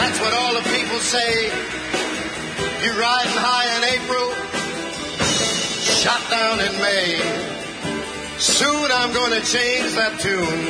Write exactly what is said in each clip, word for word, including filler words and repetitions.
That's what all the people say. You riding high in April, shot down in May. Soon I'm gonna change that tune.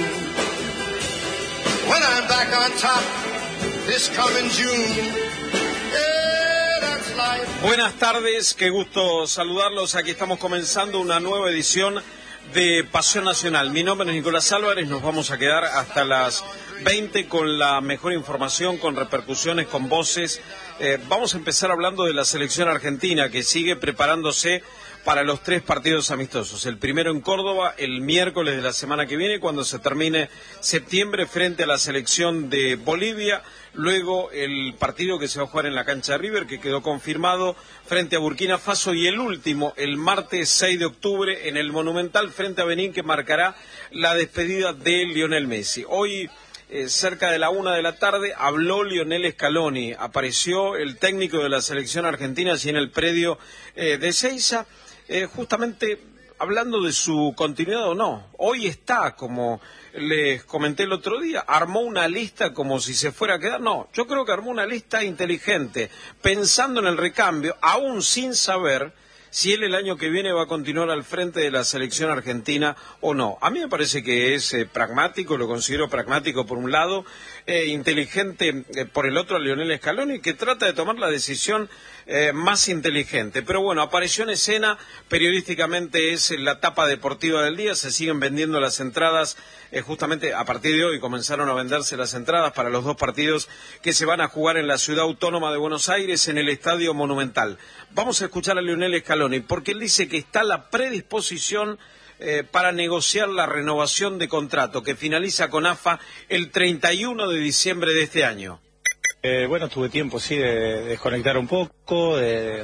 When I'm back on top this coming June. Yeah, that's life. Buenas tardes, qué gusto saludarlos. Aquí estamos comenzando una nueva edición de Pasión Nacional. Mi nombre es Nicolás Álvarez, nos vamos a quedar hasta las veinte con la mejor información, con repercusiones, con voces. Eh, vamos a empezar hablando de la selección argentina, que sigue preparándose para los tres partidos amistosos. El primero en Córdoba, el miércoles de la semana que viene, cuando se termine septiembre, frente a la selección de Bolivia. Luego el partido que se va a jugar en la cancha de River, que quedó confirmado, frente a Burkina Faso. Y el último, el martes seis de octubre, en el Monumental, frente a Benín, que marcará la despedida de Lionel Messi. Hoy, eh, cerca de la una de la tarde, habló Lionel Scaloni. Apareció el técnico de la selección argentina allí en el predio eh, de Ezeiza. Eh, justamente hablando de su continuidad o no. Hoy está, como les comenté el otro día, armó una lista como si se fuera a quedar. No, yo creo que armó una lista inteligente, pensando en el recambio, aún sin saber si él el año que viene va a continuar al frente de la selección argentina o no. A mí me parece que es eh, pragmático, lo considero pragmático por un lado, eh, inteligente eh, por el otro, a Lionel Scaloni, que trata de tomar la decisión eh, más inteligente. Pero bueno, apareció en escena, periodísticamente es la tapa deportiva del día, se siguen vendiendo las entradas, eh, justamente a partir de hoy comenzaron a venderse las entradas para los dos partidos que se van a jugar en la Ciudad Autónoma de Buenos Aires, en el Estadio Monumental. Vamos a escuchar a Lionel Scaloni, porque él dice que está la predisposición eh, para negociar la renovación de contrato que finaliza con A F A el treinta y uno de diciembre de este año. Eh, bueno, tuve tiempo, sí, de desconectar un poco, de,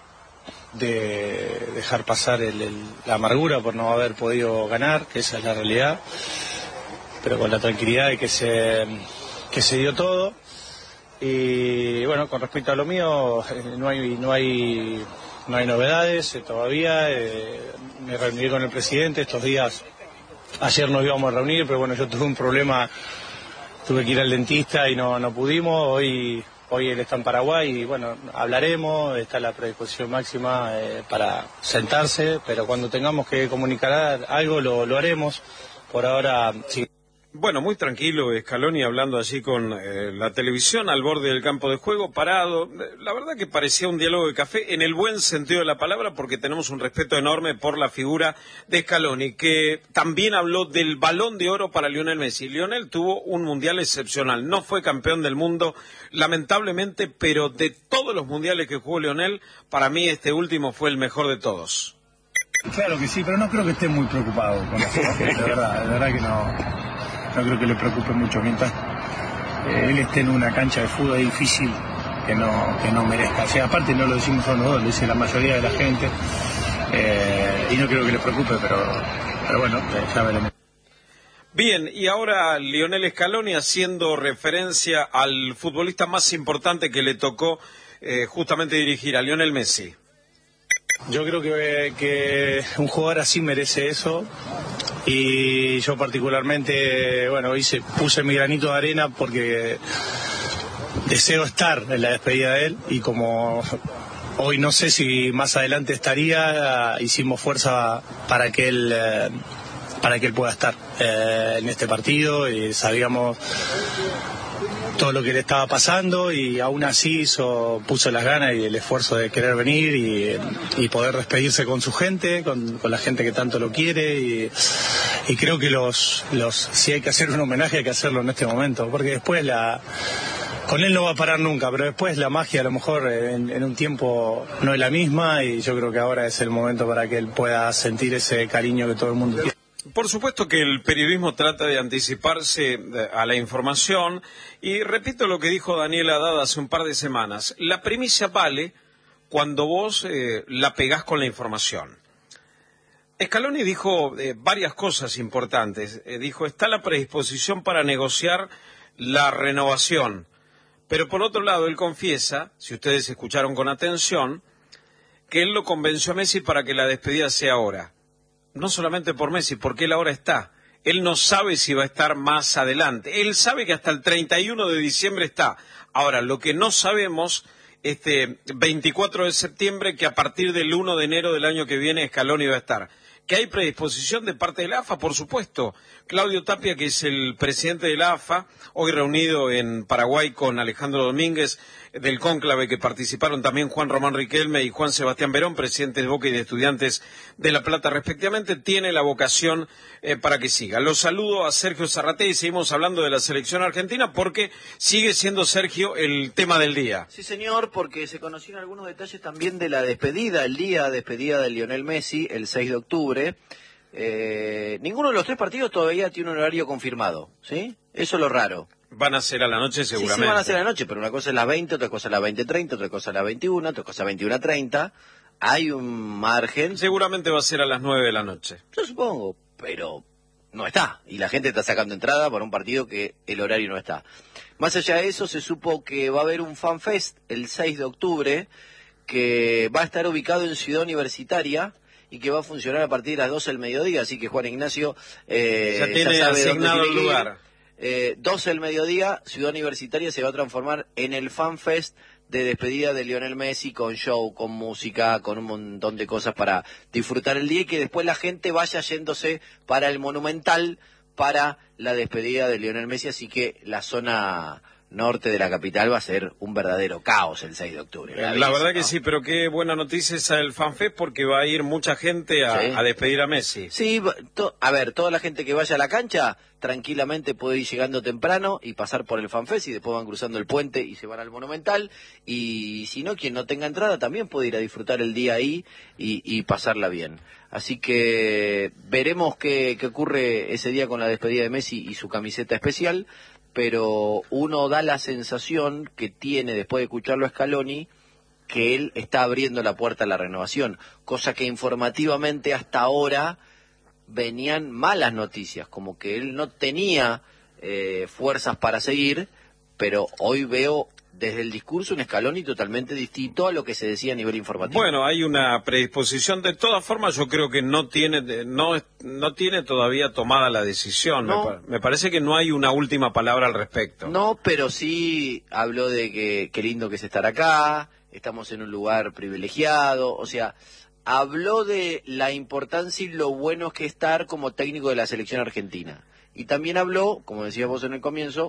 de dejar pasar el, el, la amargura por no haber podido ganar, que esa es la realidad, pero con la tranquilidad de que se, que se dio todo. Y bueno, con respecto a lo mío, no hay no hay no hay novedades eh, todavía. Eh, me reuní con el presidente estos días. Ayer nos íbamos a reunir, pero bueno, yo tuve un problema, tuve que ir al dentista y no no pudimos. Hoy hoy él está en Paraguay y bueno, hablaremos, está la predisposición máxima eh, para sentarse, pero cuando tengamos que comunicar algo lo, lo haremos. Por ahora sí. Bueno, muy tranquilo Scaloni, hablando allí con eh, la televisión al borde del campo de juego, parado. La verdad que parecía un diálogo de café, en el buen sentido de la palabra, porque tenemos un respeto enorme por la figura de Scaloni, que también habló del Balón de Oro para Lionel Messi. Lionel tuvo un mundial excepcional, no fue campeón del mundo, lamentablemente, pero de todos los mundiales que jugó Lionel, para mí este último fue el mejor de todos. Claro que sí, pero no creo que esté muy preocupado con eso, de verdad, de verdad que no. No creo que le preocupe mucho. Mientras eh, él esté en una cancha de fútbol es difícil que no que no merezca. O sea, aparte no lo decimos solo nosotros, lo dice la mayoría de la gente. Eh, y no creo que le preocupe, pero, pero bueno, eh, ya veremos. Bien, y ahora Lionel Scaloni haciendo referencia al futbolista más importante que le tocó eh, justamente dirigir, a Lionel Messi. Yo creo que, que un jugador así merece eso. Y yo particularmente, bueno, hice, puse mi granito de arena porque deseo estar en la despedida de él y como hoy no sé si más adelante estaría, hicimos fuerza para que él, eh, para que él pueda estar eh, en este partido y sabíamos todo lo que le estaba pasando y aún así hizo, puso las ganas y el esfuerzo de querer venir y, y poder despedirse con su gente, con, con la gente que tanto lo quiere y, y creo que los, los si hay que hacer un homenaje hay que hacerlo en este momento, porque después la con él no va a parar nunca, pero después la magia a lo mejor en, en un tiempo no es la misma y yo creo que ahora es el momento para que él pueda sentir ese cariño que todo el mundo tiene. Por supuesto que el periodismo trata de anticiparse a la información y repito lo que dijo Daniel Haddad hace un par de semanas. La primicia vale cuando vos eh, la pegás con la información. Scaloni dijo eh, varias cosas importantes. Eh, dijo, está la predisposición para negociar la renovación. Pero por otro lado, él confiesa, si ustedes escucharon con atención, que él lo convenció a Messi para que la despedida sea ahora. No solamente por Messi, porque él ahora está él no sabe si va a estar más adelante. Él sabe que hasta el treinta y uno de diciembre está. Ahora, lo que no sabemos, este veinticuatro de septiembre, que a partir del uno de enero del año que viene Scaloni va a estar. ¿Que hay predisposición de parte de la A F A? Por supuesto. Claudio Tapia, que es el presidente de la A F A, hoy reunido en Paraguay con Alejandro Domínguez, del cónclave que participaron también Juan Román Riquelme y Juan Sebastián Verón, presidentes de Boca y de Estudiantes de La Plata respectivamente, tiene la vocación eh, para que siga. Los saludo a Sergio Zarratea y seguimos hablando de la selección argentina porque sigue siendo, Sergio, el tema del día. Sí, señor, porque se conocieron algunos detalles también de la despedida, el día de despedida de Lionel Messi, el seis de octubre. Eh, ninguno de los tres partidos todavía tiene un horario confirmado, ¿sí? Eso es lo raro. Van a ser a la noche seguramente. Sí, sí, van a ser a la noche, pero una cosa es las veinte, otra cosa es las veinte treinta, otra cosa es las veintiuna, otra cosa es veintiuna treinta. Hay un margen. Seguramente va a ser a las nueve de la noche. Yo supongo, pero no está. Y la gente está sacando entrada por un partido que el horario no está. Más allá de eso, se supo que va a haber un FanFest el seis de octubre, que va a estar ubicado en Ciudad Universitaria y que va a funcionar a partir de las doce del mediodía. Así que Juan Ignacio eh, ya tiene ya sabe asignado dónde el lugar. Eh, doce del mediodía, Ciudad Universitaria se va a transformar en el FanFest de despedida de Lionel Messi, con show, con música, con un montón de cosas para disfrutar el día y que después la gente vaya yéndose para el Monumental para la despedida de Lionel Messi, así que la zona norte de la capital va a ser un verdadero caos el seis de octubre. La, la verdad ¿no? que sí, pero qué buena noticia esa del FanFest porque va a ir mucha gente a, sí. a despedir a Messi. Sí, to, a ver, toda la gente que vaya a la cancha tranquilamente puede ir llegando temprano y pasar por el FanFest y después van cruzando el puente y se van al Monumental, y si no, quien no tenga entrada también puede ir a disfrutar el día ahí y, y pasarla bien. Así que veremos qué, qué ocurre ese día con la despedida de Messi y su camiseta especial, pero uno da la sensación que tiene, después de escucharlo a Scaloni, que él está abriendo la puerta a la renovación, cosa que informativamente hasta ahora venían malas noticias, como que él no tenía eh, fuerzas para seguir, pero hoy veo desde el discurso un Scaloni totalmente distinto a lo que se decía a nivel informativo. Bueno, hay una predisposición. De todas formas, yo creo que no tiene no no tiene todavía tomada la decisión. No. Me, pa me parece que no hay una última palabra al respecto. No, pero sí habló de que qué lindo que es estar acá, estamos en un lugar privilegiado, o sea, habló de la importancia y lo bueno que es estar como técnico de la selección argentina. Y también habló, como decías vos en el comienzo,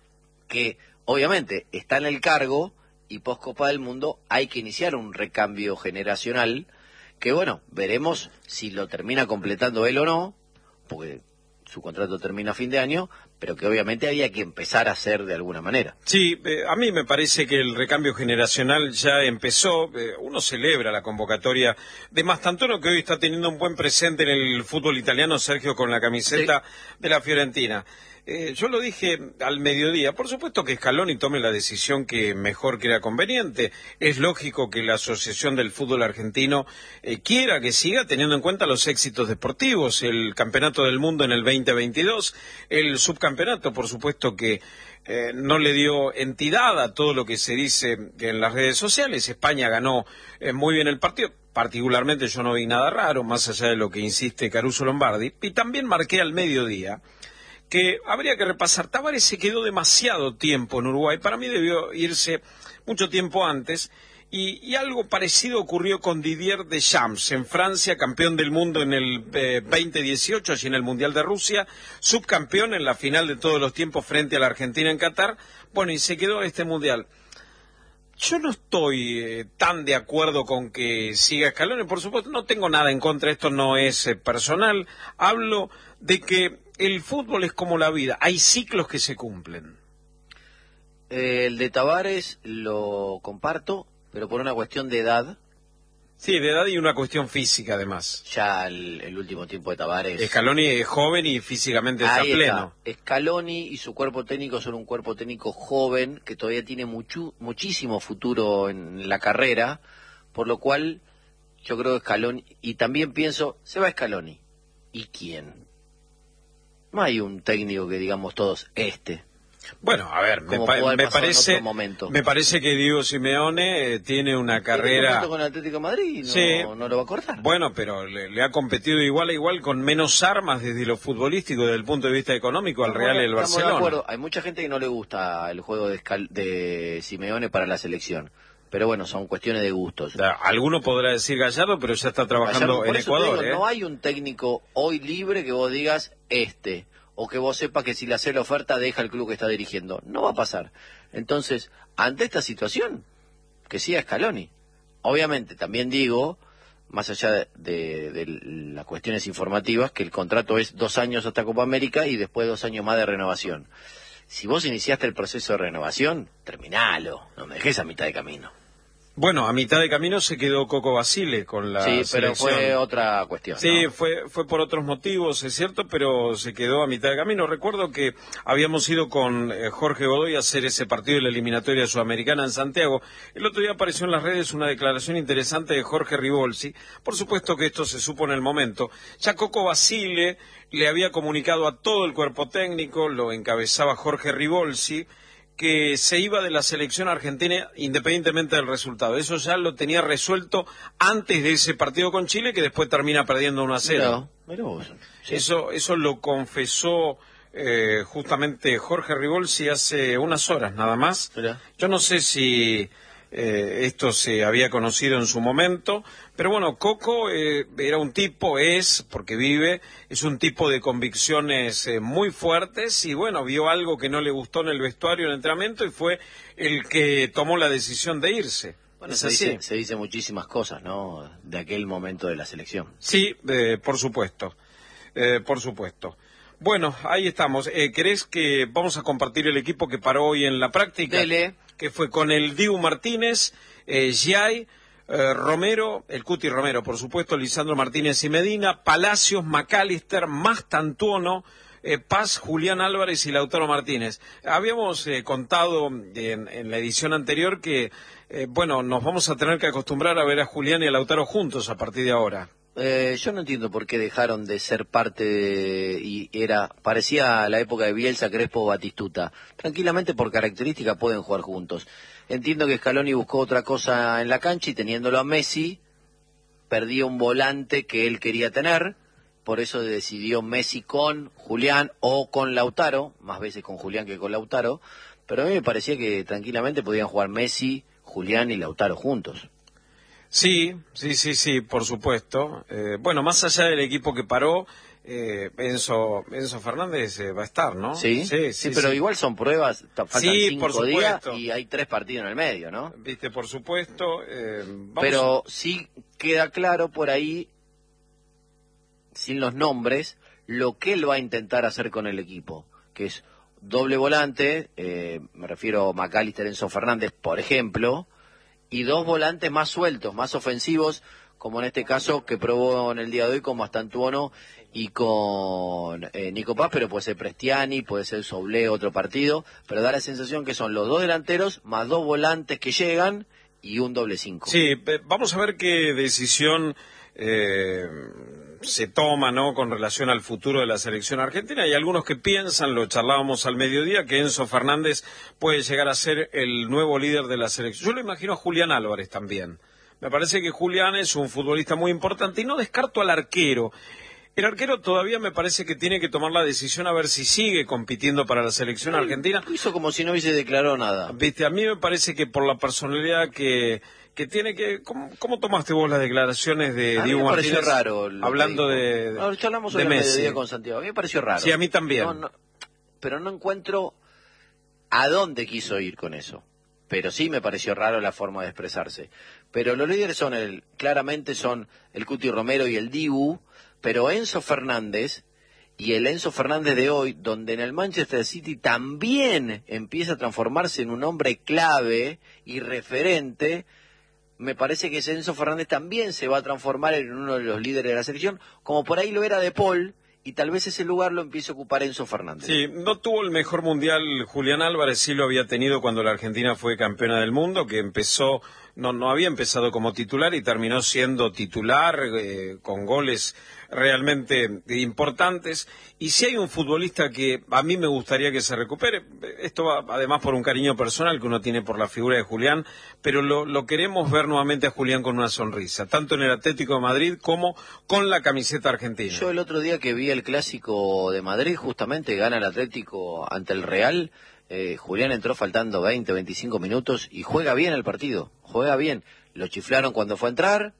que obviamente está en el cargo y post Copa del Mundo hay que iniciar un recambio generacional que, bueno, veremos si lo termina completando él o no, porque su contrato termina a fin de año, pero que obviamente había que empezar a hacer de alguna manera. Sí, eh, a mí me parece que el recambio generacional ya empezó. Eh, uno celebra la convocatoria de Mastantuono, que hoy está teniendo un buen presente en el fútbol italiano, Sergio, con la camiseta sí. de la Fiorentina. Eh, yo lo dije al mediodía, por supuesto que Scaloni tome la decisión que mejor crea conveniente. Es lógico que la Asociación del Fútbol Argentino eh, quiera que siga teniendo en cuenta los éxitos deportivos, el Campeonato del Mundo en el veinte veintidós, el subcampeonato, por supuesto que eh, no le dio entidad a todo lo que se dice en las redes sociales. España ganó eh, muy bien el partido. Particularmente yo no vi nada raro, más allá de lo que insiste Caruso Lombardi. Y también marqué al mediodía que habría que repasar. Tavares se quedó demasiado tiempo en Uruguay, para mí debió irse mucho tiempo antes, y, y algo parecido ocurrió con Didier Deschamps en Francia, campeón del mundo en el eh, veinte dieciocho, allí en el Mundial de Rusia, subcampeón en la final de todos los tiempos frente a la Argentina en Qatar, bueno, y se quedó este Mundial. Yo no estoy eh, tan de acuerdo con que siga Scaloni, por supuesto, no tengo nada en contra, esto no es eh, personal, hablo de que el fútbol es como la vida, hay ciclos que se cumplen. Eh, el de Tavares lo comparto, pero por una cuestión de edad. Sí, de edad y una cuestión física además. Ya el, el último tiempo de Tavares. Scaloni es joven y físicamente está Ahí pleno. Está. Scaloni y su cuerpo técnico son un cuerpo técnico joven que todavía tiene mucho, muchísimo futuro en la carrera, por lo cual yo creo que Scaloni, y también pienso, se va Scaloni. ¿Y quién? No hay un técnico que digamos todos, este. Bueno, a ver, me, Como pa pudo haber me pasado en parece otro momento. me parece que Diego Simeone eh, tiene una carrera... Con el Atlético de Madrid no, sí, no lo va a cortar. Bueno, pero le, le ha competido igual a igual con menos armas desde lo futbolístico, desde el punto de vista económico, al Real y al Estamos Barcelona. de acuerdo. Hay mucha gente que no le gusta el juego de, Escal de Simeone para la selección. Pero bueno, son cuestiones de gustos. Alguno podrá decir Gallardo, pero ya está trabajando Gallardo, en por eso te Ecuador. digo, ¿eh? No hay un técnico hoy libre que vos digas este, o que vos sepas que si le hace la oferta deja el club que está dirigiendo. No va a pasar. Entonces, ante esta situación, que siga Scaloni. Obviamente, también digo, más allá de, de, de las cuestiones informativas, que el contrato es dos años hasta Copa América y después dos años más de renovación. Si vos iniciaste el proceso de renovación, terminalo, no me dejes a mitad de camino. Bueno, a mitad de camino se quedó Coco Basile con la Sí, pero selección. fue otra cuestión. Sí, ¿no? fue fue por otros motivos, es cierto, pero se quedó a mitad de camino. Recuerdo que habíamos ido con eh, Jorge Godoy a hacer ese partido de la eliminatoria sudamericana en Santiago. El otro día apareció en las redes una declaración interesante de Jorge Ribolsi. Por supuesto que esto se supo en el momento. Ya Coco Basile le había comunicado a todo el cuerpo técnico, lo encabezaba Jorge Ribolsi, que se iba de la selección argentina independientemente del resultado. Eso ya lo tenía resuelto antes de ese partido con Chile, que después termina perdiendo uno a cero. Mirá, mirá vos. Sí. Eso, eso lo confesó eh, justamente Jorge Ribolsi hace unas horas nada más. Mirá. Yo no sé si eh, esto se había conocido en su momento, pero bueno, Coco eh, era un tipo, es, porque vive, es un tipo de convicciones eh, muy fuertes y bueno, vio algo que no le gustó en el vestuario, en el entrenamiento y fue el que tomó la decisión de irse. Bueno, ¿Es se así? dice, se dice muchísimas cosas, ¿no? De aquel momento de la selección. Sí, eh, por supuesto, eh, por supuesto. Bueno, ahí estamos. Eh, ¿Querés que vamos a compartir el equipo que paró hoy en la práctica? Dele. Que fue con el Dibu Martínez, eh, Giai, eh, Romero, el Cuti Romero, por supuesto, Lisandro Martínez y Medina, Palacios, McAllister, Mastantuono, eh, Paz, Julián Álvarez y Lautaro Martínez. Habíamos eh, contado en, en la edición anterior que, eh, bueno, nos vamos a tener que acostumbrar a ver a Julián y a Lautaro juntos a partir de ahora. Eh, yo no entiendo por qué dejaron de ser parte de, y era parecía a la época de Bielsa, Crespo, Batistuta. Tranquilamente por característica pueden jugar juntos. Entiendo que Scaloni buscó otra cosa en la cancha y teniéndolo a Messi perdía un volante que él quería tener, por eso decidió Messi con Julián o con Lautaro, más veces con Julián que con Lautaro, pero a mí me parecía que tranquilamente podían jugar Messi, Julián y Lautaro juntos. Sí, sí, sí, sí, por supuesto. Eh, bueno, más allá del equipo que paró, eh, Enzo, Enzo Fernández eh, va a estar, ¿no? ¿Sí? Sí, sí, sí, pero sí. igual son pruebas, faltan Sí, cinco por días supuesto. y hay tres partidos en el medio, ¿no? Viste, por supuesto. Eh, vamos Pero sí queda claro por ahí, sin los nombres, lo que él va a intentar hacer con el equipo, que es doble volante, eh, me refiero a McAllister, Enzo Fernández, por ejemplo, y dos volantes más sueltos, más ofensivos, como en este caso que probó en el día de hoy con Mastantuono y con eh, Nico Paz, pero puede ser Prestiani, puede ser Soblé, otro partido, pero da la sensación que son los dos delanteros más dos volantes que llegan y un doble cinco. Sí, eh, vamos a ver qué decisión eh, se toma, ¿no?, con relación al futuro de la selección argentina. Hay algunos que piensan, lo charlábamos al mediodía, que Enzo Fernández puede llegar a ser el nuevo líder de la selección. Yo lo imagino a Julián Álvarez también. Me parece que Julián es un futbolista muy importante y no descarto al arquero. El arquero todavía me parece que tiene que tomar la decisión a ver si sigue compitiendo para la selección argentina. Hizo como si no hubiese declarado nada. Viste, a mí me parece que por la personalidad que, que tiene que... ¿Cómo, cómo tomaste vos las declaraciones de A mí Diego me pareció Martínez raro lo hablando que dijo. de, de, No, ya hablamos de hoy al Messi? mediodía con Santiago. A mí me pareció raro. Sí, a mí también. No, no, pero no encuentro a dónde quiso ir con eso. Pero sí me pareció raro la forma de expresarse. Pero los líderes son el, claramente son el Cuti Romero y el Dibu, pero Enzo Fernández y el Enzo Fernández de hoy, donde en el Manchester City también empieza a transformarse en un hombre clave y referente, me parece que ese Enzo Fernández también se va a transformar en uno de los líderes de la selección, como por ahí lo era De Paul, y tal vez ese lugar lo empiece a ocupar Enzo Fernández. Sí, no tuvo el mejor mundial Julián Álvarez, sí lo había tenido cuando la Argentina fue campeona del mundo, que empezó no, no había empezado como titular y terminó siendo titular eh, con goles realmente importantes. Y si hay un futbolista que a mí me gustaría que se recupere, esto va además por un cariño personal que uno tiene por la figura de Julián, pero lo, lo queremos ver nuevamente a Julián con una sonrisa, tanto en el Atlético de Madrid como con la camiseta argentina. Yo el otro día que vi el Clásico de Madrid, justamente gana el Atlético ante el Real, eh, Julián entró faltando veinte, veinticinco minutos y juega bien el partido, juega bien. Lo chiflaron cuando fue a entrar,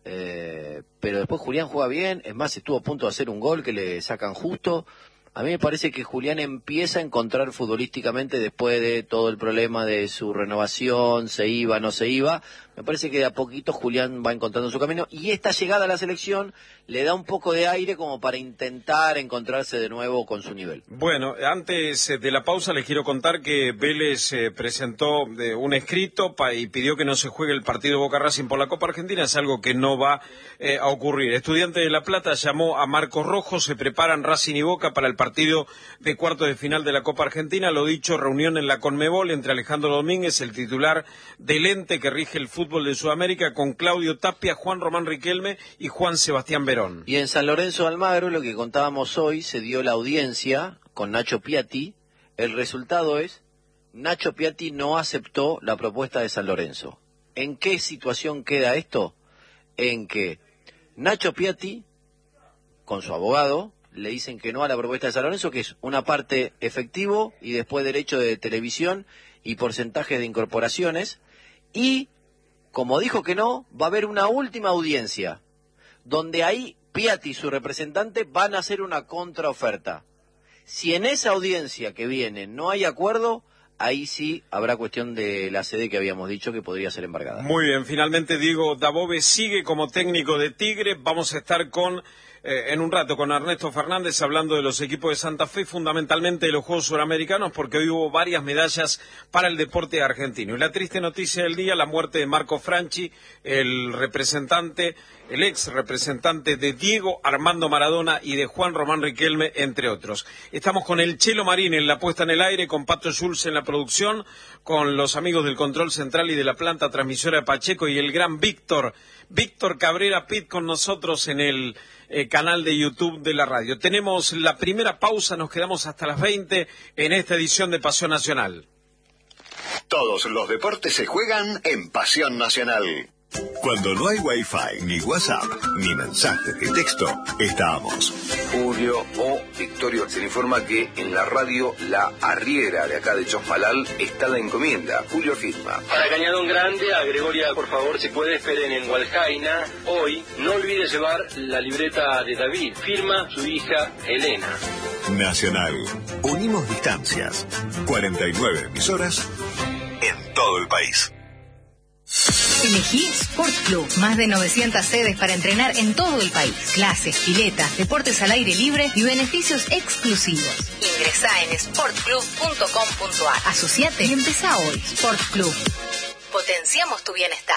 eh, pero después Julián juega bien, es más, estuvo a punto de hacer un gol que le sacan justo. A mí me parece que Julián empieza a encontrar futbolísticamente, después de todo el problema de su renovación, se iba, no se iba, me parece que de a poquito Julián va encontrando su camino, y esta llegada a la selección le da un poco de aire como para intentar encontrarse de nuevo con su nivel. Bueno, antes de la pausa les quiero contar que Vélez eh, presentó eh, un escrito pa y pidió que no se juegue el partido Boca Racing por la Copa Argentina, es algo que no va eh, a ocurrir. Estudiante de La Plata llamó a Marcos Rojo, se preparan Racing y Boca para el partido de cuartos de final de la Copa Argentina. Lo dicho, reunión en la Conmebol entre Alejandro Domínguez, el titular del ente que rige el fútbol de Sudamérica, con Claudio Tapia, Juan Román Riquelme y Juan Sebastián Verón. Y en San Lorenzo de Almagro, lo que contábamos hoy, se dio la audiencia con Nacho Piatti. El resultado es, Nacho Piatti no aceptó la propuesta de San Lorenzo. ¿En qué situación queda esto? En que Nacho Piatti, con su abogado, le dicen que no a la propuesta de San Lorenzo, que es una parte efectivo y después derecho de televisión y porcentaje de incorporaciones, y como dijo que no, va a haber una última audiencia, donde ahí Piatti y su representante van a hacer una contraoferta. Si en esa audiencia que viene no hay acuerdo, ahí sí habrá cuestión de la sede que habíamos dicho que podría ser embargada. Muy bien, finalmente Diego Dabove sigue como técnico de Tigre. Vamos a estar con eh, en un rato con Ernesto Fernández hablando de los equipos de Santa Fe, fundamentalmente de los Juegos Suramericanos, porque hoy hubo varias medallas para el deporte argentino. Y la triste noticia del día, la muerte de Marco Franchi, el representante, el ex representante de Diego Armando Maradona y de Juan Román Riquelme, entre otros. Estamos con el Chelo Marín en la puesta en el aire, con Pato Schulz en la producción, con los amigos del control central y de la planta transmisora de Pacheco y el gran Víctor, Víctor Cabrera Pitt con nosotros en el eh, canal de YouTube de la radio. Tenemos la primera pausa, nos quedamos hasta las veinte en esta edición de Pasión Nacional. Todos los deportes se juegan en Pasión Nacional. Cuando no hay Wi-Fi, ni WhatsApp, ni mensajes de texto, estamos. Julio o Victorio, se le informa que en la radio La Arriera de acá de Chosmalal está la encomienda. Julio firma. Para Cañadón Grande, a Gregoria, por favor, si puede, esperen en Hualjaina. Hoy, no olvide llevar la libreta de David. Firma su hija Elena. Nacional. Unimos distancias. cuarenta y nueve emisoras en todo el país. Elegí Sport Club, más de novecientas sedes para entrenar en todo el país. Clases, piletas, deportes al aire libre y beneficios exclusivos. Ingresá en sport club punto com punto a r. Asociate y empezá hoy. Sport Club. Potenciamos tu bienestar.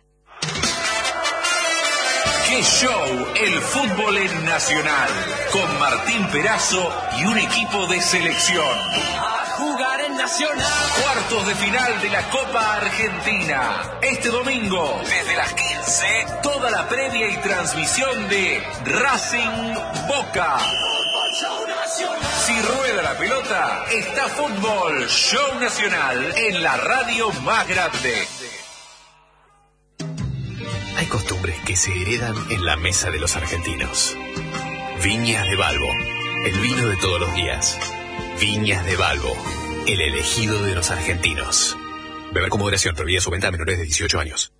¡Qué show! El fútbol en Nacional, con Martín Perazo y un equipo de selección. A jugar en Nacional. Cuartos de final de la Copa Argentina. Este domingo, desde las quince, toda la previa y transmisión de Racing Boca. Si rueda la pelota, está fútbol, show nacional, en la radio más grande. Hay costumbres que se heredan en la mesa de los argentinos. Viñas de Balbo, el vino de todos los días. Viñas de Balbo, el elegido de los argentinos. Beber con moderación, prohibida su venta a menores de dieciocho años.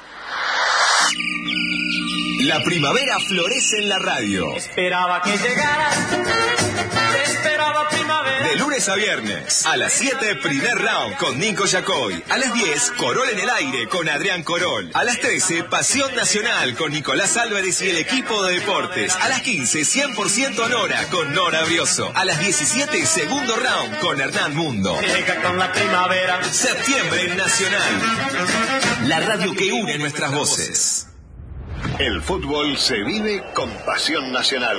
La primavera florece en la radio. Esperaba que llegaras. Esperaba primavera. De lunes a viernes, a las siete, primer round con Nico Yacoy. A las diez, Corol en el aire con Adrián Corol. A las trece, Pasión Nacional con Nicolás Álvarez y el equipo de deportes. A las quince, cien por ciento Nora con Nora Brioso. A las diecisiete, segundo round con Hernán Mundo. Llega con la primavera. Septiembre en Nacional. La radio que une nuestras voces. El fútbol se vive con Pasión Nacional.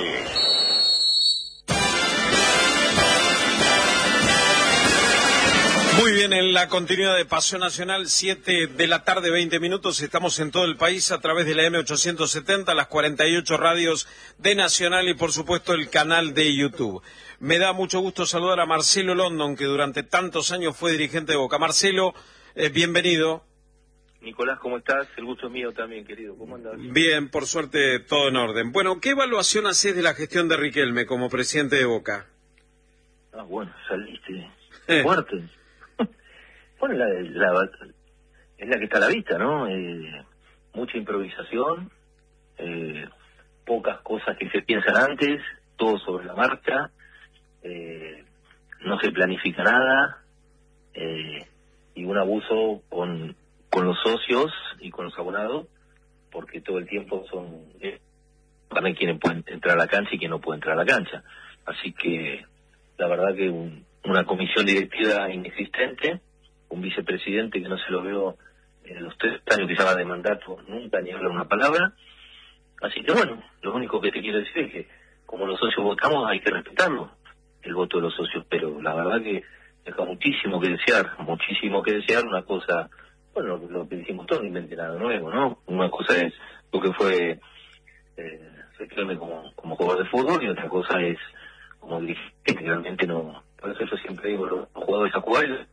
Muy bien, en la continuidad de Pasión Nacional, siete de la tarde, veinte minutos, estamos en todo el país a través de la eme ochocientos setenta, las cuarenta y ocho radios de Nacional y por supuesto el canal de YouTube. Me da mucho gusto saludar a Marcelo London, que durante tantos años fue dirigente de Boca. Marcelo, eh, bienvenido. Nicolás, ¿cómo estás? El gusto es mío también, querido. ¿Cómo andas? Bien, por suerte todo en orden. Bueno, ¿qué evaluación haces de la gestión de Riquelme como presidente de Boca? Ah, bueno, saliste fuerte. Bueno, la, la, es la que está a la vista, ¿no? Eh, mucha improvisación, eh, pocas cosas que se piensan antes, todo sobre la marcha, eh, no se planifica nada, eh, y un abuso con, con los socios y con los abonados, porque todo el tiempo son eh, para quienes pueden entrar a la cancha y quien no puede entrar a la cancha. Así que la verdad que un, una comisión directiva inexistente, un vicepresidente que no se lo veo en los tres años que lleva de mandato nunca ni habla una palabra. Así que bueno, lo único que te quiero decir es que como los socios votamos hay que respetarlo, el voto de los socios, pero la verdad que deja muchísimo que desear, muchísimo que desear. Una cosa, bueno, lo, lo que dijimos todos, no invente nada nuevo, ¿no? Una cosa es lo que fue eh, Riquelme como, como jugador de fútbol y otra cosa es como dirigente, que realmente no. Por eso yo siempre digo, los jugadores a jugar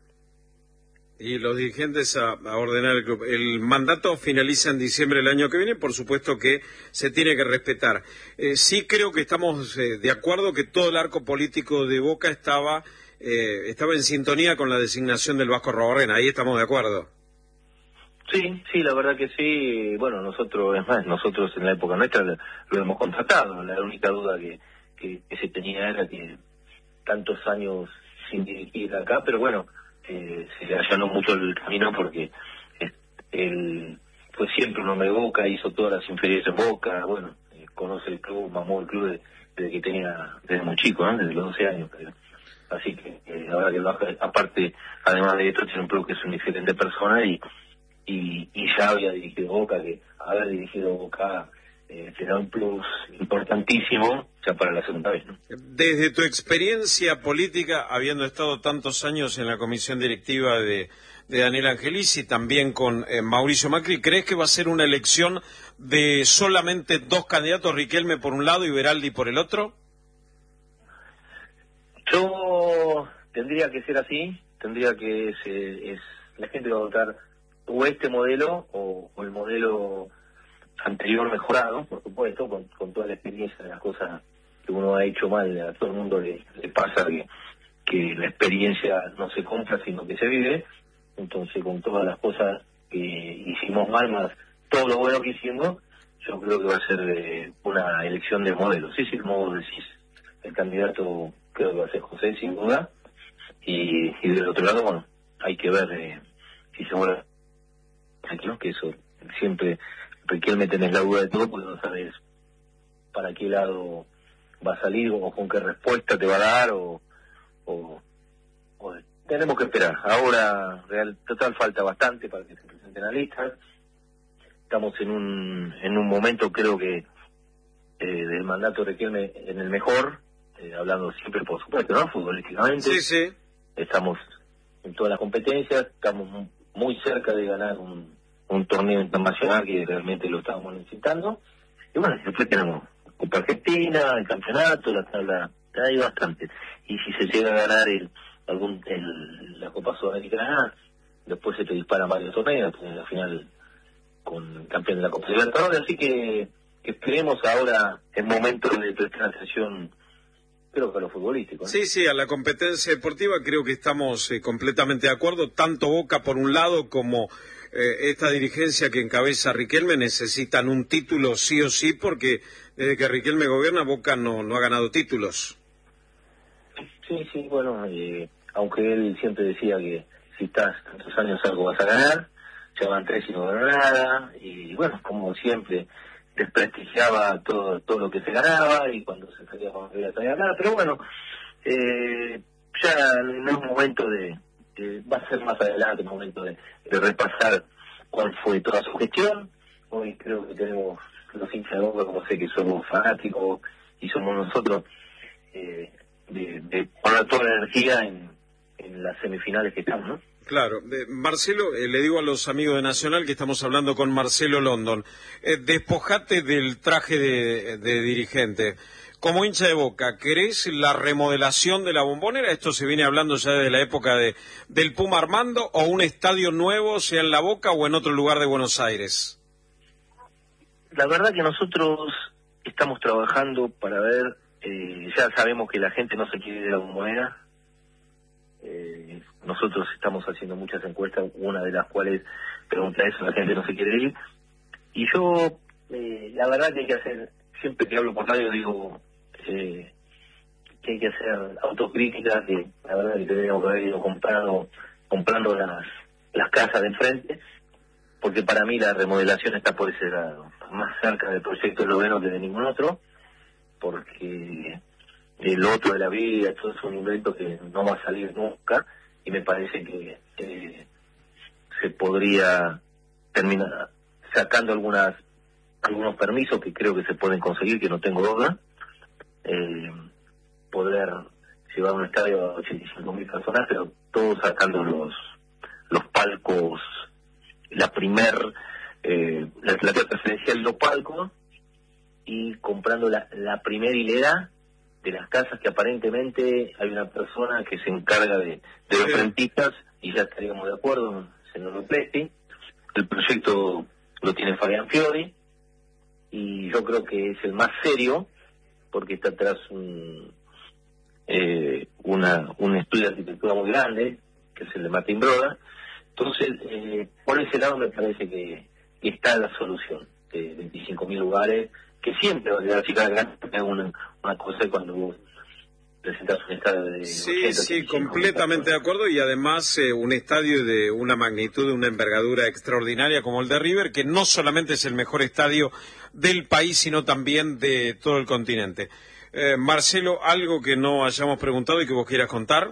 y los dirigentes a, a ordenar el club. El mandato finaliza en diciembre del año que viene, por supuesto que se tiene que respetar. Eh, sí creo que estamos eh, de acuerdo que todo el arco político de Boca estaba eh, estaba en sintonía con la designación del Vasco Arrobarrena, ahí estamos de acuerdo. Sí, sí, la verdad que sí. Bueno, nosotros, es más, nosotros en la época nuestra lo, lo hemos contratado. La única duda que, que, que se tenía era que tantos años sin dirigir acá, pero bueno, Eh, se le allanó mucho el camino porque eh, él fue siempre un hombre de Boca, hizo todas las inferiores en Boca, bueno, eh, conoce el club, mamó el club de, desde que tenía, desde muy chico, ¿no? Desde los doce años, creo. Así que eh, la verdad que Baja, aparte, además de esto, tiene un club que es una excelente persona y, y, y ya había dirigido Boca, que haber dirigido Boca eh, te da un plus importantísimo ya para la segunda vez, ¿no? Desde tu experiencia política, habiendo estado tantos años en la comisión directiva de, de Daniel Angelis y también con eh, Mauricio Macri, ¿crees que va a ser una elección de solamente dos candidatos, Riquelme por un lado y Beraldi por el otro? Yo tendría que ser así, tendría que es, es la gente va a votar o este modelo o, o el modelo anterior mejorado, por supuesto, con, con toda la experiencia de las cosas que uno ha hecho mal. A todo el mundo le, le pasa que, que la experiencia no se compra sino que se vive. Entonces, con todas las cosas que hicimos mal, más todo lo bueno que hicimos, yo creo que va a ser eh, una elección de modelo. Sí, sí, como vos decís, el candidato creo que va a ser José, sin duda, y, y del otro lado, bueno, hay que ver eh, si se vuelve tranquilo, que eso siempre Riquelme tenés la duda de todo porque no sabes para qué lado va a salir o con qué respuesta te va a dar o, o, o tenemos que esperar. Ahora real total falta bastante para que se presenten a listas. Estamos en un en un momento creo que eh, del mandato de Riquelme en el mejor, eh, hablando siempre por supuesto, ¿no? Futbolísticamente. Sí, sí. Estamos en todas las competencias, estamos muy cerca de ganar un un torneo internacional que realmente lo estábamos necesitando. Y bueno, después tenemos Copa Argentina, el campeonato, la tabla, hay bastante. Y si se llega a ganar el, algún el, la Copa Sudamericana, después se te disparan varios torneos, en la final con el campeón de la Copa Libertadores, así que, que esperemos ahora el momento de prestar atención, creo que a lo futbolístico, ¿no? Sí, sí, a la competencia deportiva creo que estamos eh, completamente de acuerdo, tanto Boca por un lado como eh, esta dirigencia que encabeza Riquelme necesitan un título sí o sí, porque desde que Riquelme gobierna Boca no, no ha ganado títulos. Sí, sí, bueno, eh, aunque él siempre decía que si estás tantos años algo vas a ganar, ya van tres y no ganó nada, y bueno, como siempre desprestigiaba todo todo lo que se ganaba y cuando se salía con la a ganar, pero bueno, eh, ya no es un momento de, de, va a ser más adelante un momento de, de repasar cuál fue toda su gestión. Hoy creo que tenemos los hinchas de Boca, como sé que somos fanáticos y somos nosotros, eh, de, de poner toda la energía en, en las semifinales que estamos, ¿no? Claro. Eh, Marcelo, eh, le digo a los amigos de Nacional que estamos hablando con Marcelo London. Eh, despojate del traje de, de dirigente. Como hincha de Boca, ¿querés la remodelación de la Bombonera? Esto se viene hablando ya desde la época de del Puma Armando, o un estadio nuevo, sea en La Boca o en otro lugar de Buenos Aires. La verdad que nosotros estamos trabajando para ver, eh, ya sabemos que la gente no se quiere ir de la Bombonera. Eh, nosotros estamos haciendo muchas encuestas, una de las cuales pregunta eso, la gente no se quiere ir. Y yo, eh, la verdad que hay que hacer, siempre que hablo por radio digo eh, que hay que hacer autocríticas, que la verdad que tendríamos que haber ido comprando, comprando las, las casas de enfrente, porque para mí la remodelación está por ese lado, más cerca del proyecto esloveno que de ningún otro, porque el otro de la vida, todo es un invento que no va a salir nunca, y me parece que eh, se podría terminar sacando algunas algunos permisos que creo que se pueden conseguir, que no tengo duda, eh, poder llevar un estadio a ochenta y cinco mil personas, pero todos sacando los los palcos, la primer, eh, la, la preferencial de los palcos, y comprando la, la primera hilera de las casas, que aparentemente hay una persona que se encarga de, de los rentistas, y ya estaríamos de acuerdo, señor Plesti. El proyecto lo tiene Fabián Fiori, y yo creo que es el más serio, porque está atrás un, eh, una, un estudio de arquitectura muy grande, que es el de Martín Broda. Entonces, eh, por ese lado me parece que, que está la solución, de veinticinco mil lugares, que siempre va a quedar chica grande, es una, una cosa cuando vos presentas un estadio de Sí, ochenta, sí, completamente de acuerdo, y además eh, un estadio de una magnitud, de una envergadura extraordinaria como el de River, que no solamente es el mejor estadio del país, sino también de todo el continente. Eh, Marcelo, ¿algo que no hayamos preguntado y que vos quieras contar?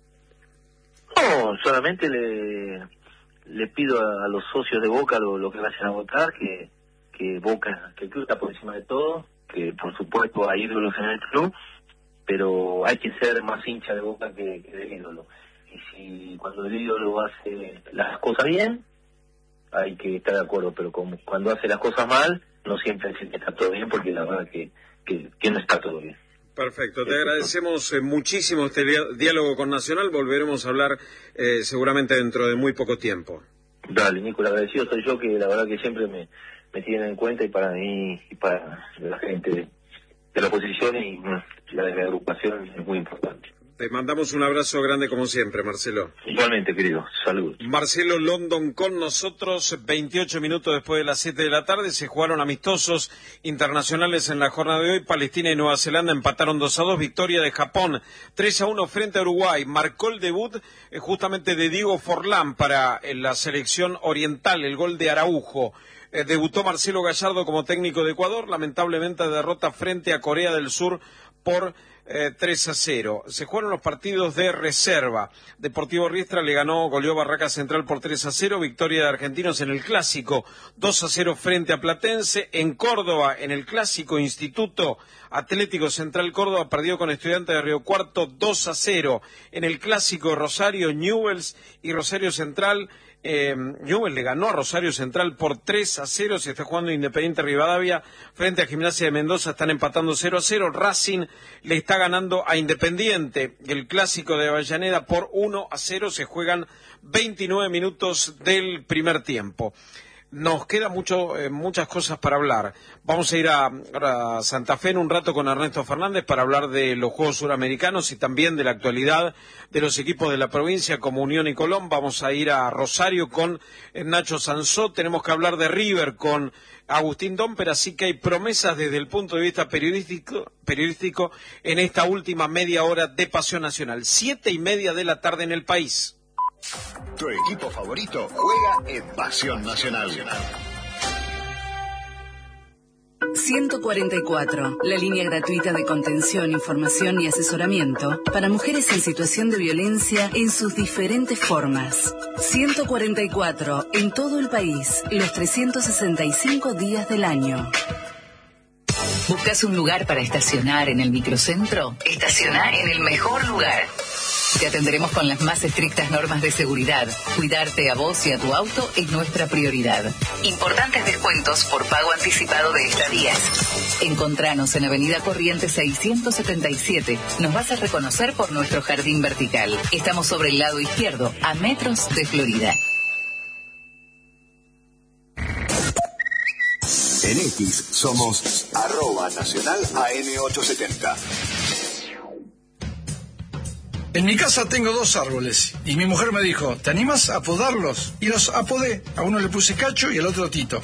No, solamente le, le pido a, a los socios de Boca lo, lo que vayan a votar, que, que Boca, que el club está por encima de todo, que por supuesto hay ídolos en el club, pero hay que ser más hincha de Boca que, que del ídolo. Y si cuando el ídolo hace las cosas bien, hay que estar de acuerdo, pero como cuando hace las cosas mal, no siempre decir que está todo bien, porque la verdad que, que, que no está todo bien. Perfecto, te agradecemos eh, muchísimo este diálogo con Nacional, volveremos a hablar eh, seguramente dentro de muy poco tiempo. Dale, Nico, el agradecido soy yo, que la verdad que siempre me, me tienen en cuenta, y para mí y para la gente de, de la oposición y la de la agrupación es muy importante. Te mandamos un abrazo grande como siempre, Marcelo. Igualmente, querido. Saludos. Marcelo London con nosotros. veintiocho minutos después de las siete de la tarde se jugaron amistosos internacionales en la jornada de hoy. Palestina y Nueva Zelanda empataron dos a dos. Victoria de Japón tres a uno frente a Uruguay. Marcó el debut eh, justamente de Diego Forlán para eh, la selección oriental, el gol de Araujo. Eh, debutó Marcelo Gallardo como técnico de Ecuador. Lamentablemente derrota frente a Corea del Sur por Eh, tres a cero. Se jugaron los partidos de reserva. Deportivo Riestra le ganó, goleó Barraca Central por tres a cero. Victoria de Argentinos en el Clásico, dos a cero frente a Platense. En Córdoba, en el Clásico, Instituto Atlético Central Córdoba perdió con Estudiantes de Río Cuarto dos a cero. En el Clásico, Rosario, Newell's y Rosario Central. Eh, Newell's le ganó a Rosario Central por tres a cero. Se está jugando Independiente Rivadavia frente a Gimnasia de Mendoza, están empatando cero a cero. Racing le está ganando a Independiente el Clásico de Avellaneda por uno a cero. Se juegan veintinueve minutos del primer tiempo. Nos quedan mucho, eh, muchas cosas para hablar. Vamos a ir a, a Santa Fe en un rato con Ernesto Fernández para hablar de los Juegos Suramericanos y también de la actualidad de los equipos de la provincia como Unión y Colón. Vamos a ir a Rosario con eh, Nacho Sansó. Tenemos que hablar de River con Agustín Domper, así que hay promesas desde el punto de vista periodístico, periodístico en esta última media hora de Pasión Nacional. Siete y media de la tarde en el país. Tu equipo favorito juega en Pasión Nacional. ciento cuarenta y cuatro, la línea gratuita de contención, información y asesoramiento para mujeres en situación de violencia en sus diferentes formas. ciento cuarenta y cuatro, en todo el país, los trescientos sesenta y cinco días del año. ¿Buscas un lugar para estacionar en el microcentro? Estacioná en el mejor lugar. Te atenderemos con las más estrictas normas de seguridad. Cuidarte a vos y a tu auto es nuestra prioridad. Importantes descuentos por pago anticipado de estadías. Encontranos en Avenida Corrientes seiscientos setenta y siete. Nos vas a reconocer por nuestro jardín vertical. Estamos sobre el lado izquierdo, a metros de Florida. En X somos arroba nacional A M ochocientos setenta. En mi casa tengo dos árboles y mi mujer me dijo, ¿te animas a podarlos? Y los apodé. A uno le puse Cacho y al otro Tito.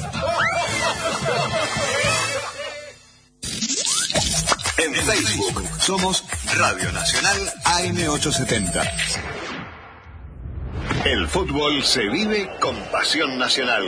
En Facebook somos Radio Nacional A M ochocientos setenta. El fútbol se vive con pasión nacional.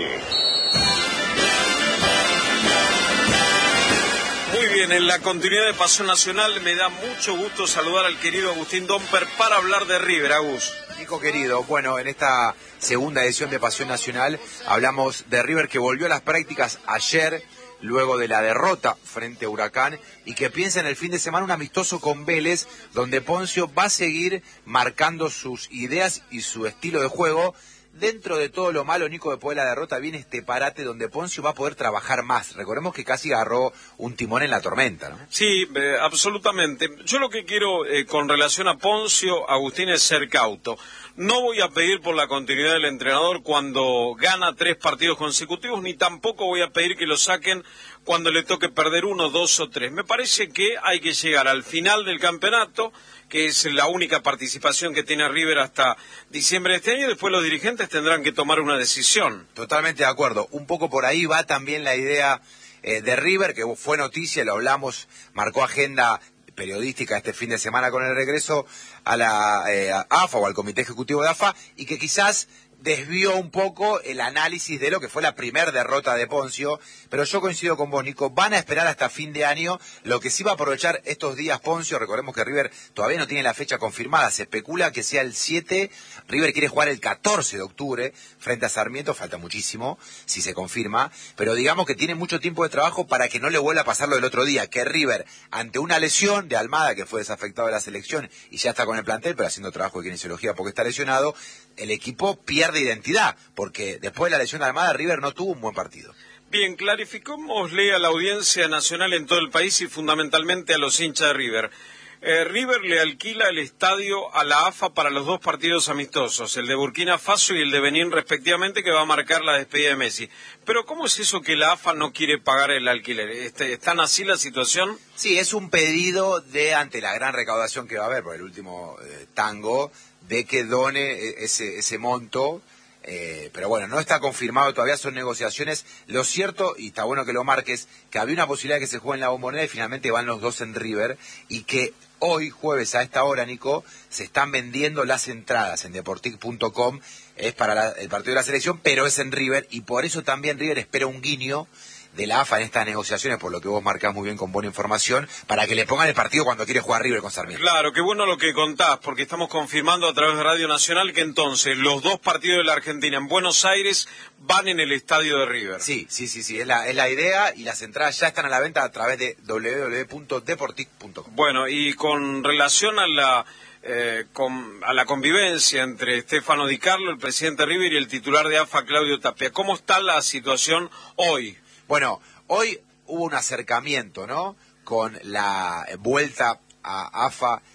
Muy bien, en la continuidad de Pasión Nacional me da mucho gusto saludar al querido Agustín Domper para hablar de River. Agus. Nico querido, bueno, en esta segunda edición de Pasión Nacional hablamos de River que volvió a las prácticas ayer luego de la derrota frente a Huracán y que piensa en el fin de semana un amistoso con Vélez donde Poncio va a seguir marcando sus ideas y su estilo de juego. Dentro de todo lo malo, Nico, después de la derrota, viene este parate donde Poncio va a poder trabajar más. Recordemos que casi agarró un timón en la tormenta, ¿no? Sí, eh, absolutamente. Yo lo que quiero eh, con relación a Poncio, Agustín, es ser cauto. No voy a pedir por la continuidad del entrenador cuando gana tres partidos consecutivos, ni tampoco voy a pedir que lo saquen cuando le toque perder uno, dos o tres. Me parece que hay que llegar al final del campeonato, que es la única participación que tiene River hasta diciembre de este año, y después los dirigentes tendrán que tomar una decisión. Totalmente de acuerdo. Un poco por ahí va también la idea eh, de River, que fue noticia, lo hablamos, marcó agenda periodística este fin de semana con el regreso a la eh, a A F A o al Comité Ejecutivo de A F A, y que quizás desvió un poco el análisis de lo que fue la primer derrota de Poncio, pero yo coincido con vos, Nico, van a esperar hasta fin de año, lo que sí va a aprovechar estos días Poncio. Recordemos que River todavía no tiene la fecha confirmada, se especula que sea el siete, River quiere jugar el catorce de octubre frente a Sarmiento, falta muchísimo si se confirma, pero digamos que tiene mucho tiempo de trabajo para que no le vuelva a pasar lo del otro día, que River, ante una lesión de Almada, que fue desafectado de la selección y ya está con el plantel, pero haciendo trabajo de kinesiología porque está lesionado, el equipo pierde identidad, porque después de la lesión de Almada, River no tuvo un buen partido. Bien, clarificémosle a la audiencia nacional en todo el país y fundamentalmente a los hinchas de River. Eh, River le alquila el estadio a la A F A para los dos partidos amistosos, el de Burkina Faso y el de Benín respectivamente, que va a marcar la despedida de Messi. Pero ¿cómo es eso que la A F A no quiere pagar el alquiler? Este, ¿Están así la situación? Sí, es un pedido de, ante la gran recaudación que va a haber por el último eh, tango, de que done ese, ese monto, eh, pero bueno, no está confirmado todavía, son negociaciones. Lo cierto, y está bueno que lo marques, que había una posibilidad de que se juegue en la Bombonera y finalmente van los dos en River, y que hoy, jueves, a esta hora, Nico, se están vendiendo las entradas en deportic punto com, es para la, el partido de la selección, pero es en River, y por eso también River espera un guiño de la A F A en estas negociaciones, por lo que vos marcás muy bien con buena información, para que le pongan el partido cuando quiere jugar River con Sarmiento. Claro, qué bueno lo que contás, porque estamos confirmando a través de Radio Nacional que entonces los dos partidos de la Argentina en Buenos Aires van en el estadio de River. Sí, sí, sí, sí, es la, es la idea, y las entradas ya están a la venta a través de doble u doble u doble u punto deportic punto com. Bueno, y con relación a la... Eh, con, a la convivencia entre Stefano Di Carlo, el presidente de River, y el titular de A F A, Claudio Tapia, ¿cómo está la situación hoy? Bueno, hoy hubo un acercamiento, ¿no?, con la vuelta a A F A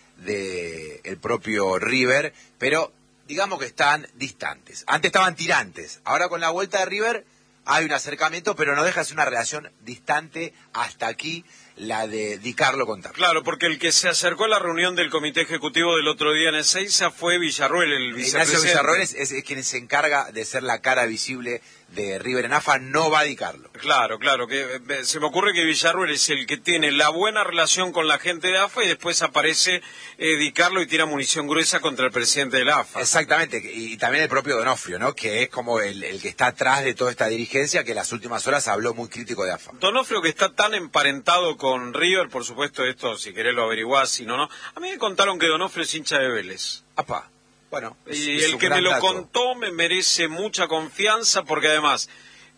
del propio River, pero digamos que están distantes. Antes estaban tirantes, ahora con la vuelta de River hay un acercamiento, pero no deja de ser una relación distante hasta aquí, la de Di Carlo con Tapia. Claro, porque el que se acercó a la reunión del comité ejecutivo del otro día en Ezeiza fue Villarruel, el vicepresidente. Ignacio Villarruel es, es, es quien se encarga de ser la cara visible de River en A F A, no va a Di Carlo. Claro, claro, que eh, se me ocurre que Villarruel es el que tiene la buena relación con la gente de A F A y después aparece eh, Di Carlo y tira munición gruesa contra el presidente de la A F A. Exactamente, y, y también el propio Donofrio, ¿no?, que es como el, el que está atrás de toda esta dirigencia, que en las últimas horas habló muy crítico de A F A. Donofrio, que está tan emparentado con River, por supuesto, esto si querés lo averiguás, si no, no. A mí me contaron que Donofrio es hincha de Vélez. Apá. Bueno, y el que me lo contó me merece mucha confianza, porque además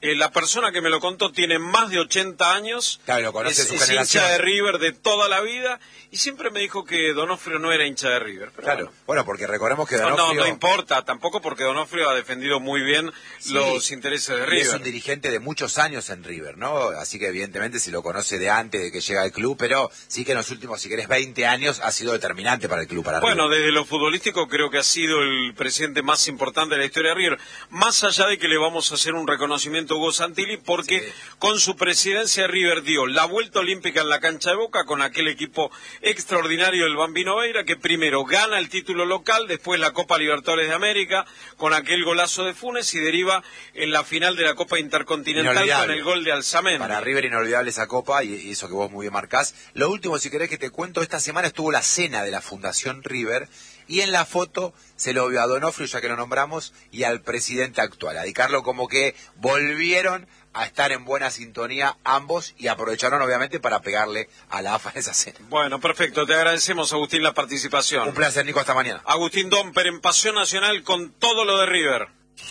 Eh, la persona que me lo contó tiene más de ochenta años, claro, lo conoce es, su es generación. hincha de River de toda la vida, y siempre me dijo que Donofrio no era hincha de River. Pero claro, bueno. bueno, porque recordemos que Donofrio... No, no, no importa, tampoco porque Donofrio ha defendido muy bien sí, los intereses de River. Es un dirigente de muchos años en River, ¿no? Así que evidentemente se lo conoce de antes de que llega al club, pero sí que en los últimos, si querés, veinte años ha sido determinante para el club, para Bueno, River. desde lo futbolístico creo que ha sido el presidente más importante de la historia de River, más allá de que le vamos a hacer un reconocimiento a Hugo Santilli, porque sí. con su presidencia River dio la vuelta olímpica en la cancha de Boca con aquel equipo extraordinario del Bambino Veira, que primero gana el título local, después la Copa Libertadores de América con aquel golazo de Funes y deriva en la final de la Copa Intercontinental con el gol de Alzamendi. Para River inolvidable esa Copa y eso que vos muy bien marcás. Lo último, si querés que te cuento, esta semana estuvo la cena de la Fundación River y en la foto se lo vio a Donofrio, ya que lo nombramos, y al presidente actual, a Di Carlo, como que volvieron a estar en buena sintonía ambos y aprovecharon obviamente para pegarle a la A F A en esa cena. Bueno, perfecto, te agradecemos, Agustín, la participación. Un placer, Nico, hasta mañana. Agustín Domper en Pasión Nacional con todo lo de River.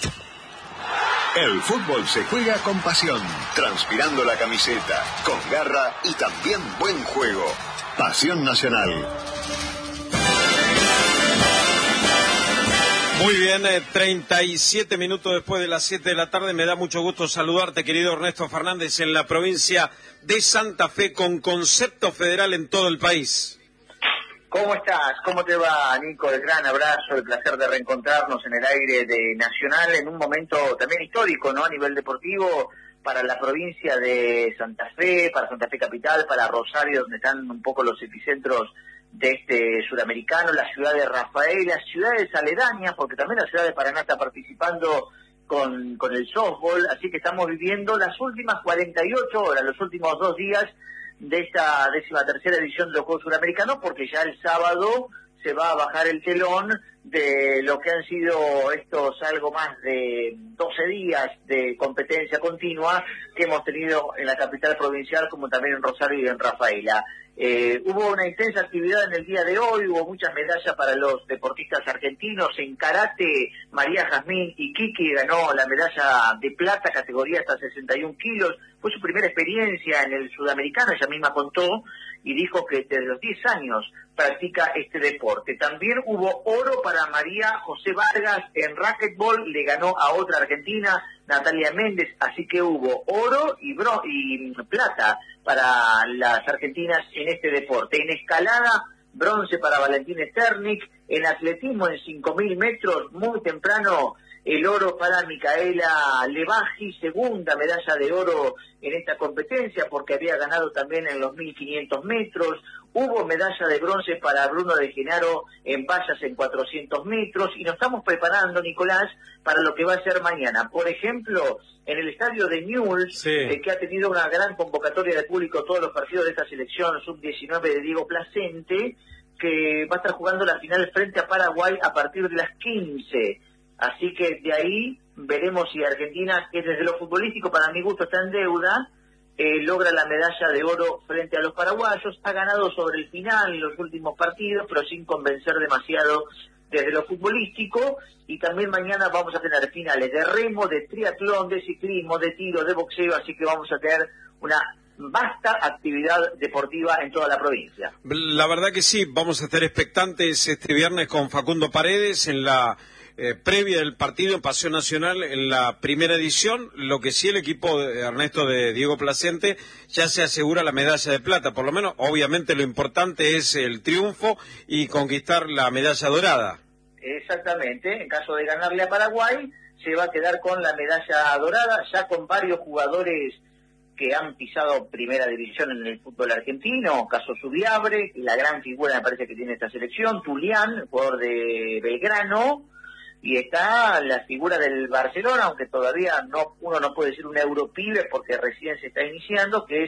El fútbol se juega con pasión, transpirando la camiseta, con garra y también buen juego. Pasión Nacional. Muy bien, eh, treinta y siete minutos después de las siete de la tarde. Me da mucho gusto saludarte, querido Ernesto Fernández, en la provincia de Santa Fe, con concepto federal en todo el país. ¿Cómo estás? ¿Cómo te va, Nico? El gran abrazo, el placer de reencontrarnos en el aire de Nacional en un momento también histórico, ¿no? A nivel deportivo, para la provincia de Santa Fe, para Santa Fe Capital, para Rosario, donde están un poco los epicentros de este suramericano, la ciudad de Rafael, las ciudades aledañas, porque también la ciudad de Paraná está participando con, con el softball, así que estamos viviendo las últimas cuarenta y ocho horas, los últimos dos días de esta décima tercera edición de los Juegos Suramericanos, porque ya el sábado se va a bajar el telón de lo que han sido estos algo más de doce días de competencia continua que hemos tenido en la capital provincial, como también en Rosario y en Rafaela. Eh, hubo una intensa actividad en el día de hoy, hubo muchas medallas para los deportistas argentinos. En karate, María Jazmín Iquique ganó la medalla de plata, categoría hasta sesenta y un kilos. Fue su primera experiencia en el sudamericano, ella misma contó, y dijo que desde los diez años practica este deporte. También hubo oro para María José Vargas en racquetball, le ganó a otra argentina, Natalia Méndez, así que hubo oro y, bro y plata para las argentinas en este deporte. En escalada, bronce para Valentín Sternik. En atletismo, en cinco mil metros, muy temprano, el oro para Micaela Levaji, segunda medalla de oro en esta competencia, porque había ganado también en los mil quinientos metros. Hubo medalla de bronce para Bruno de Genaro en vallas en cuatrocientos metros, y nos estamos preparando, Nicolás, para lo que va a ser mañana. Por ejemplo, en el estadio de Newell's, sí. eh, que ha tenido una gran convocatoria de público todos los partidos de esta selección sub diecinueve de Diego Placente, que va a estar jugando la final frente a Paraguay a partir de las quince. Así que de ahí veremos si Argentina, que desde lo futbolístico para mi gusto está en deuda, eh, logra la medalla de oro frente a los paraguayos. Ha ganado sobre el final en los últimos partidos, pero sin convencer demasiado desde lo futbolístico. Y también mañana vamos a tener finales de remo, de triatlón, de ciclismo, de tiro, de boxeo, así que vamos a tener una vasta actividad deportiva en toda la provincia. La verdad que sí, vamos a estar expectantes este viernes con Facundo Paredes en la eh, previa del partido en Pasión Nacional en la primera edición. Lo que sí, el equipo de Ernesto de Diego Placente ya se asegura la medalla de plata, por lo menos. Obviamente lo importante es el triunfo y conquistar la medalla dorada. Exactamente, en caso de ganarle a Paraguay se va a quedar con la medalla dorada, ya con varios jugadores que han pisado primera división en el fútbol argentino, caso Subiabre, la gran figura me parece que tiene esta selección, Tulián, jugador de Belgrano, y está la figura del Barcelona, aunque todavía no uno no puede decir un europibe porque recién se está iniciando, que es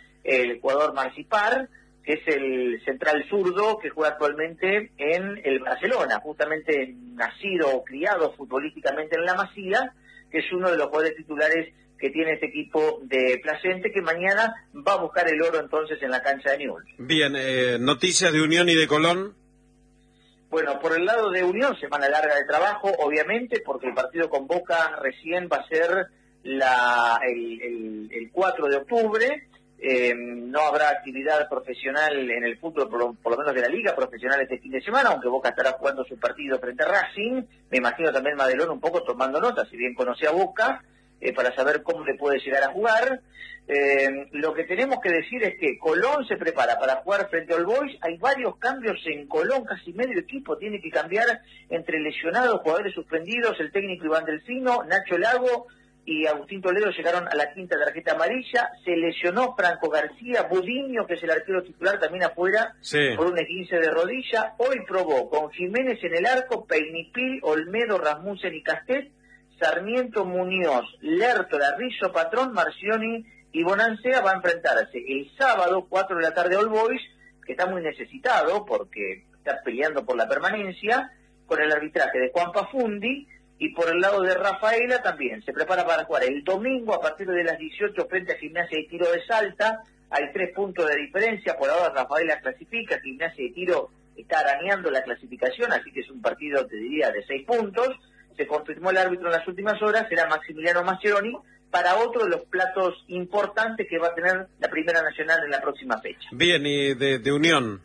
el jugador Marcipar, que es el central zurdo que juega actualmente en el Barcelona, justamente nacido o criado futbolísticamente en la Masía, que es uno de los jugadores titulares que tiene este equipo de Placente, que mañana va a buscar el oro entonces en la cancha de Newell's. Bien, eh, noticias de Unión y de Colón. Bueno, por el lado de Unión, semana larga de trabajo, obviamente, porque el partido con Boca recién va a ser la, el, el, el cuatro de octubre. Eh, no habrá actividad profesional en el fútbol, por lo, por lo menos de la liga profesional este fin de semana, aunque Boca estará jugando su partido frente a Racing. Me imagino también Madelón un poco tomando nota, si bien conoce a Boca, eh, para saber cómo le puede llegar a jugar. Eh, lo que tenemos que decir es que Colón se prepara para jugar frente a All Boys. Hay varios cambios en Colón, casi medio equipo tiene que cambiar entre lesionados, jugadores suspendidos, el técnico Iván Delfino, Nacho Lago y Agustín Toledo llegaron a la quinta tarjeta amarilla. Se lesionó Franco García, Budiño, que es el arquero titular, también afuera, sí, por un esguince de rodilla. Hoy probó con Jiménez en el arco, Peinipil, Olmedo, Rasmussen y Castet, Sarmiento, Muñoz, Lertora, Rizzo, Patrón, Marcioni y Bonancea. Va a enfrentarse el sábado, cuatro de la tarde, All Boys, que está muy necesitado porque está peleando por la permanencia, con el arbitraje de Juan Pafundi. Y por el lado de Rafaela también se prepara para jugar el domingo a partir de las dieciocho frente a Gimnasia de Tiro de Salta. Hay tres puntos de diferencia, por ahora Rafaela clasifica, Gimnasia de Tiro está arañando la clasificación, así que es un partido, te diría, de seis puntos. Se confirmó el árbitro en las últimas horas, será Maximiliano Mascheroni, para otro de los platos importantes que va a tener la Primera Nacional en la próxima fecha. Bien, y de, de Unión.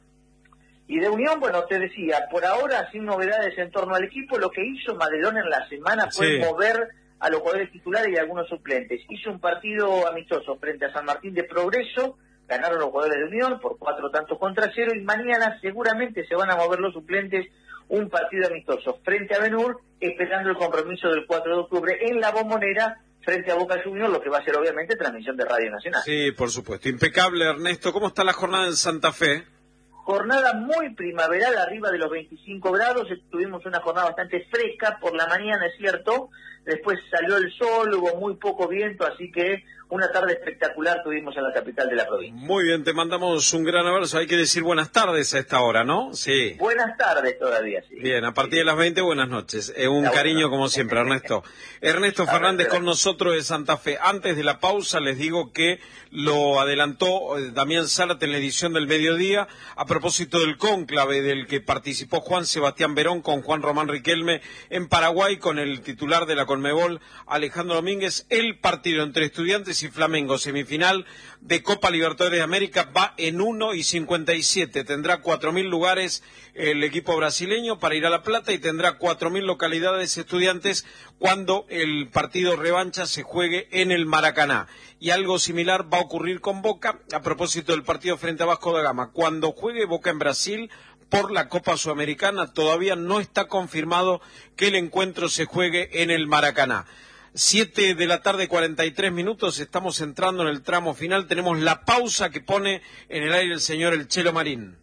Y de Unión, bueno, te decía, por ahora sin novedades en torno al equipo. Lo que hizo Madelón en la semana fue sí. mover a los jugadores titulares y a algunos suplentes. Hizo un partido amistoso frente a San Martín de Progreso, ganaron los jugadores de Unión por cuatro tantos contra cero, y mañana seguramente se van a mover los suplentes, un partido amistoso frente a Benur, esperando el compromiso del cuatro de octubre en La Bombonera, frente a Boca Juniors, lo que va a ser obviamente transmisión de Radio Nacional. Sí, por supuesto. Impecable, Ernesto. ¿Cómo está la jornada en Santa Fe? Jornada muy primaveral, arriba de los veinticinco grados. Tuvimos una jornada bastante fresca por la mañana, es cierto. Después salió el sol, hubo muy poco viento, así que una tarde espectacular tuvimos en la capital de la provincia. Muy bien, te mandamos un gran abrazo. Hay que decir buenas tardes a esta hora, ¿no? Sí. Buenas tardes todavía, sí. Bien, a partir de las veinte, buenas noches. Eh, un la cariño buena. Como siempre, Ernesto. Ernesto Fernández con nosotros de Santa Fe. Antes de la pausa les digo que lo adelantó eh, Damián Zárate en la edición del mediodía a propósito del cónclave del que participó Juan Sebastián Verón con Juan Román Riquelme en Paraguay, con el titular de la Conmebol, Alejandro Domínguez. El partido entre Estudiantes y Flamengo, semifinal de Copa Libertadores de América, va en uno y cincuenta y siete. Tendrá cuatro mil lugares el equipo brasileño para ir a La Plata y tendrá cuatro mil localidades Estudiantes cuando el partido revancha se juegue en el Maracaná. Y algo similar va a ocurrir con Boca a propósito del partido frente a Vasco da Gama. Cuando juegue Boca en Brasil por la Copa Sudamericana, todavía no está confirmado que el encuentro se juegue en el Maracaná. Siete de la tarde, cuarenta y tres minutos, estamos entrando en el tramo final, tenemos la pausa que pone en el aire el señor El Chelo Marín.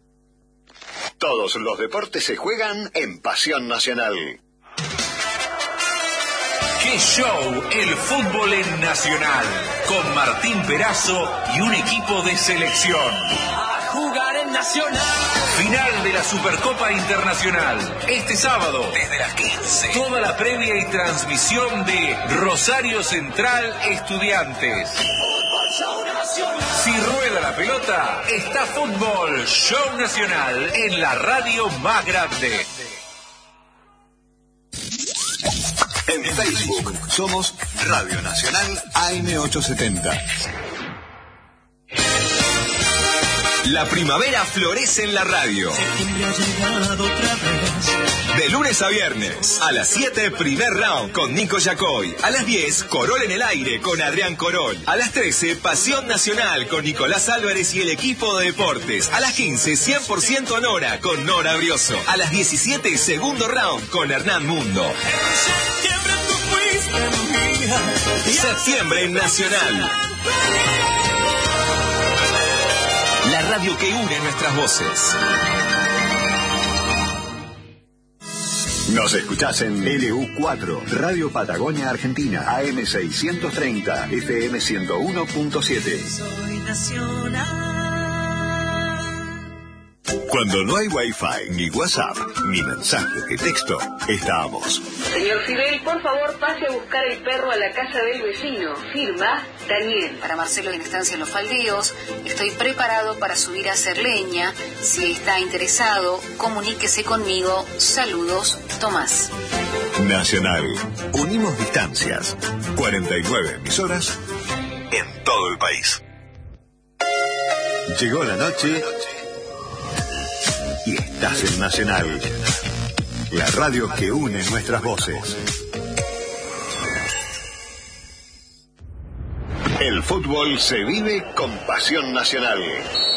Todos los deportes se juegan en Pasión Nacional. ¡Qué show! El fútbol en Nacional, con Martín Perazo y un equipo de selección. A jugar en Nacional. Final de la Supercopa Internacional, este sábado, desde las quince. Toda la previa y transmisión de Rosario Central Estudiantes. Si rueda la pelota, está Fútbol Show Nacional en la radio más grande. En Facebook somos Radio Nacional A M ochocientos setenta. La primavera florece en la radio. De lunes a viernes, a las siete, primer round con Nico Yacoy. A las diez, Corol en el aire con Adrián Corol. A las trece, Pasión Nacional con Nicolás Álvarez y el equipo de deportes. A las quince, cien por ciento Nora con Nora Brioso. A las diecisiete, segundo round con Hernán Mundo. Septiembre en Nacional. La radio que une nuestras voces. Nos escuchás en L U cuatro, Radio Patagonia Argentina, A M seiscientos treinta, F M ciento uno punto siete. Soy nacional. Cuando no hay Wi-Fi, ni WhatsApp, ni mensajes de texto, estamos. Señor Fidel, por favor, pase a buscar el perro a la casa del vecino. Firma, Daniel. Para Marcelo en Estancia Los Faldeos, estoy preparado para subir a hacer leña. Si está interesado, comuníquese conmigo. Saludos, Tomás. Nacional. Unimos distancias. cuarenta y nueve emisoras en todo el país. Llegó la noche y estás en Nacional. La radio que une nuestras voces. El fútbol se vive con pasión nacional.